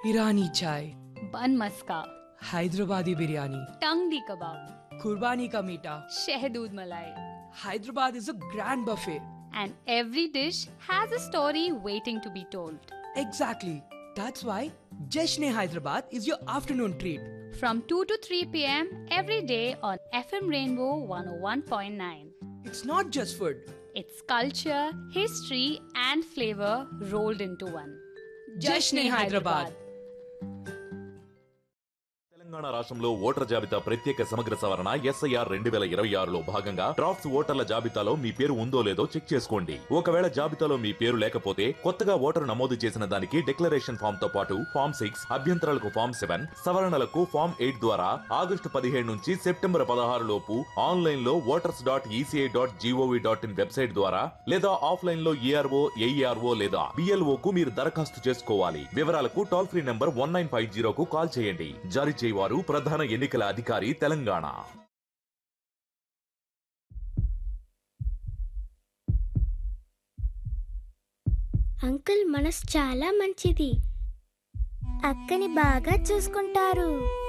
ईरानी चाय, बन मस्का, हैदराबादी बिरयानी, टंगडी कबाब, कुर्बानी का मीठा. शहदूद मलाई. Hyderabad is a grand buffet. And every dish has a story waiting to be told. Exactly. That's why Jashne Hyderabad is your afternoon treat. From 2 to 3 p.m. every day on FM Rainbow 101.9. It's not just food. It's culture, history, and flavor rolled into one. Jashne Hyderabad. Telangana రాష్ట్రంలో voter జాబితా ప్రత్యేక సమగ్ర సవరణ SIR 2026లో భాగంగా drafts ఓటర్ల జాబితాలో మీ పేరు ఉందో లేదో చెక్ చేసుకోండి. ఒకవేళ జాబితాలో మీ పేరు లేకపోతే కొత్తగా ఓటరు నమోదు చేసిన దానికి డిక్లరేషన్ ఫామ్ తో పాటు ఫామ్ 6, అభ్యంతరాలకు ఫామ్ 7, సవరణలకు ఫామ్ 8 ద్వారా ఆగస్టు 17 నుంచి సెప్టెంబర్ 16 లోపు ఆన్లైన్ లో voters.eci.gov.in వెబ్సైట్ ద్వారా లేదా ఆఫ్లైన్ లో ERO, AERO లేదా BLO కు మీరు దరఖాస్తు చేసుకోవాలి. వివరాలకు టోల్ ఫ్రీ నంబర్ 1950 కు కాల్ చేయండి. జారీ చేయవారు ప్రధాన ఎన్నికల అధికారి తెలంగాణ. అంకుల్ మనసు చాలా మంచిది. అక్కని బాగా చూసుకుంటారు.